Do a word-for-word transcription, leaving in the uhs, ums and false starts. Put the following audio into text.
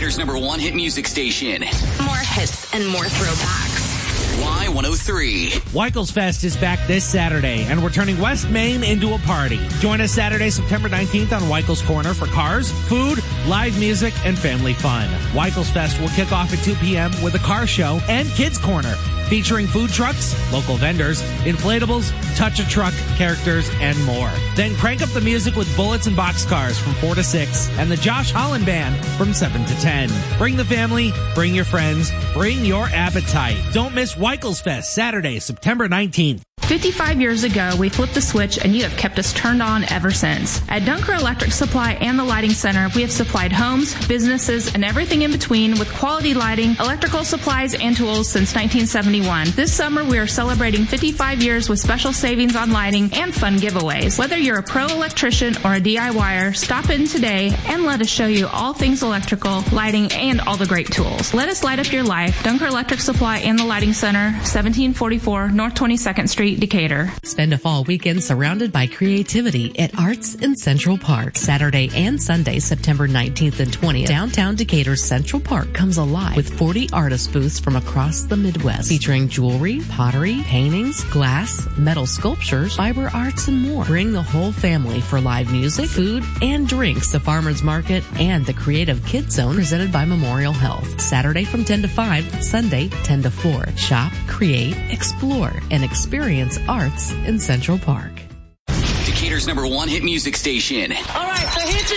Decatur's number one hit music station. More hits and more throwbacks. Y one oh three. Weichels Fest is back this Saturday, and we're turning West Main into a party. Join us Saturday, September nineteenth on Weichels Corner for cars, food, live music, and family fun. Weichels Fest will kick off at two p.m. with a car show and Kids Corner, featuring food trucks, local vendors, inflatables, touch-a-truck characters, and more. Then crank up the music with Bullets and Boxcars from four to six and the Josh Holland Band from seven to ten. Bring the family, bring your friends, bring your appetite. Don't miss Weichels Fest, Saturday, September nineteenth. fifty-five years ago, we flipped the switch and you have kept us turned on ever since. At Dunker Electric Supply and the Lighting Center, we have supplied homes, businesses, and everything in between with quality lighting, electrical supplies, and tools since nineteen seventy-one. This summer, we are celebrating fifty-five years with special savings on lighting and fun giveaways. Whether you're a pro electrician or a DIYer, stop in today and let us show you all things electrical, lighting, and all the great tools. Let us light up your life. Dunker Electric Supply and the Lighting Center, seventeen forty-four North twenty-second Street, Decatur. Spend a fall weekend surrounded by creativity at Arts in Central Park. Saturday and Sunday, September nineteenth and twentieth. Downtown Decatur's Central Park comes alive with forty artist booths from across the Midwest, featuring jewelry, pottery, paintings, glass, metal sculptures, fiber arts, and more. Bring the whole family for live music, food, and drinks, the Farmers Market, and the Creative Kids Zone presented by Memorial Health. Saturday from ten to five, Sunday ten to four. Shop, create, explore, and experience arts in Central Park. Decatur's number one hit music station. All right, so here's the